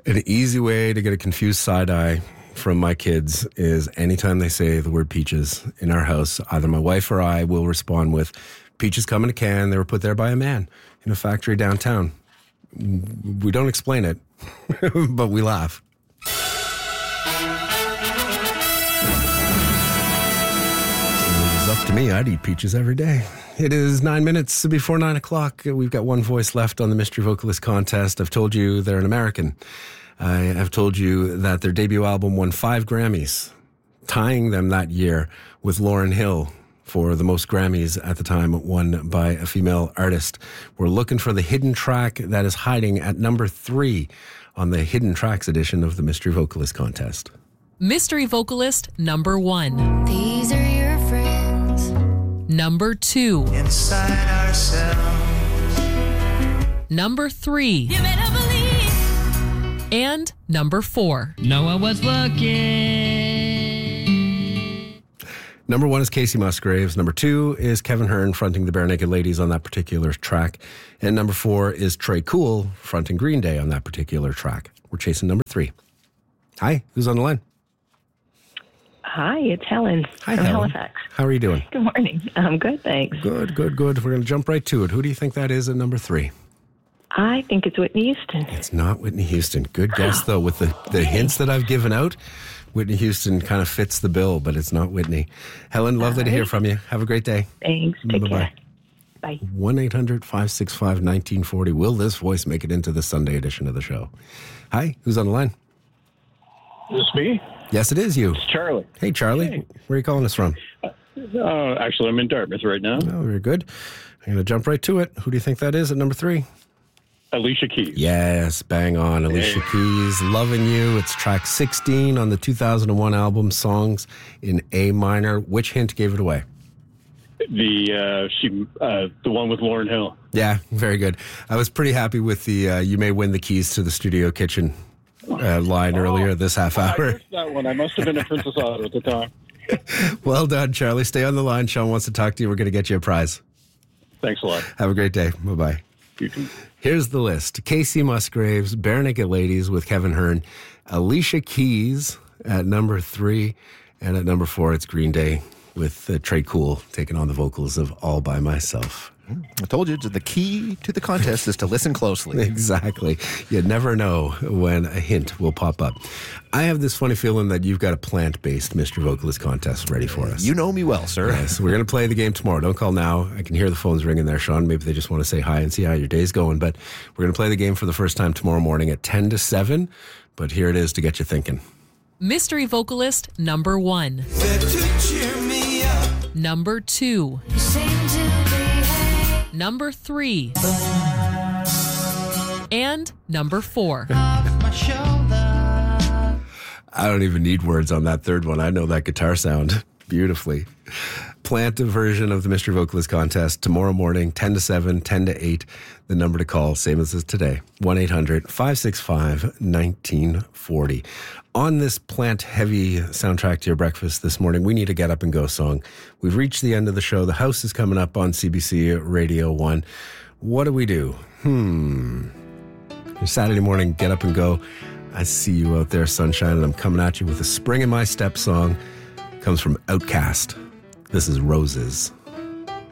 An easy way to get a confused side eye from my kids is anytime they say the word peaches in our house, either my wife or I will respond with, peaches come in a can. They were put there by a man in a factory downtown. We don't explain it, but we laugh. If it was up to me, I'd eat peaches every day. It is 9 minutes before 9 o'clock. We've got one voice left on the Mystery Vocalist Contest. I've told you they're an American. I have told you that their debut album won 5 Grammys, tying them that year with Lauryn Hill for the most Grammys at the time, won by a female artist. We're looking for the hidden track that is hiding at number 3 on the Hidden Tracks edition of the Mystery Vocalist Contest. Mystery Vocalist number 1. These are your friends. Number 2. Inside ourselves. Number 3. You better believe. And number 4. Noah was looking. Number 1 is Casey Musgraves. Number 2 is Kevin Hearn fronting the Bare Naked Ladies on that particular track. And number 4 is Trey Cool fronting Green Day on that particular track. We're chasing number 3. Hi, who's on the line? Hi, it's Helen Hi, from Helen. Halifax. How are you doing? Good morning. I'm good, thanks. Good. We're going to jump right to it. Who do you think that is at number 3? I think it's Whitney Houston. It's not Whitney Houston. Good guess, though. With the hints that I've given out, Whitney Houston kind of fits the bill, but it's not Whitney. Helen, lovely to hear from you. Have a great day. Thanks. Take Bye-bye. care. Bye. 1-800-565-1940. Will this voice make it into the Sunday edition of the show? Hi, who's on the line? Is this me? Yes, it is you. It's Charlie. Hey, Charlie. Hey. Where are you calling us from? Actually, I'm in Dartmouth right now. Oh, very good. I'm going to jump right to it. Who do you think that is at number 3? Alicia Keys. Yes, bang on. Alicia Keys, Loving You. It's track 16 on the 2001 album, Songs in A Minor. Which hint gave it away? The one with Lauryn Hill. Yeah, very good. I was pretty happy with the you may win the keys to the studio kitchen line earlier this half I hour. missed that one. I must have been a Princess Auto at the time. Well done, Charlie. Stay on the line. Sean wants to talk to you. We're going to get you a prize. Thanks a lot. Have a great day. Bye-bye. You too. Here's the list. Casey Musgraves, Bare Naked Ladies with Kevin Hearn, Alicia Keys at number 3, and at number 4, it's Green Day with Trey Cool taking on the vocals of All By Myself. I told you, the key to the contest is to listen closely. Exactly. You never know when a hint will pop up. I have this funny feeling that you've got a plant-based Mr. Vocalist contest ready for us. You know me well, sir. Yes, we're going to play the game tomorrow. Don't call now. I can hear the phones ringing there, Sean. Maybe they just want to say hi and see how your day's going. But we're going to play the game for the first time tomorrow morning at 10 to 7. But here it is to get you thinking. Mystery Vocalist number 1. Number 2. Number 3. And number 4. I don't even need words on that third one. I know that guitar sound beautifully. Plant a version of the Mystery Vocalist Contest tomorrow morning, 10 to 7, 10 to 8. The number to call, same as today, 1-800-565-1940. On this plant-heavy soundtrack to your breakfast this morning, we need a Get Up and Go song. We've reached the end of the show. The House is coming up on CBC Radio 1. What do we do? Saturday morning, Get Up and Go. I see you out there, sunshine, and I'm coming at you with a Spring in My Step song. Comes from Outkast. This is Roses.